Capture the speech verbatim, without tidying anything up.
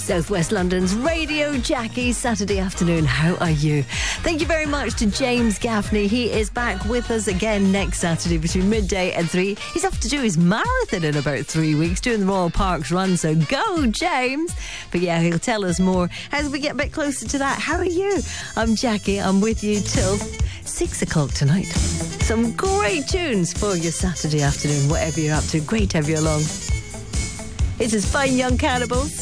South West London's Radio Jackie, Saturday afternoon. How are you? Thank you very much to James Gaffney. He is back with us again next Saturday between midday and three. He's off to do his marathon in about three weeks, doing the Royal Parks Run, so go, James. But yeah, he'll tell us more as we get a bit closer to that. How are you? I'm Jackie. I'm with you till six o'clock tonight. Some great tunes for your Saturday afternoon, whatever you're up to. Great to have you along. This is Fine Young Cannibals.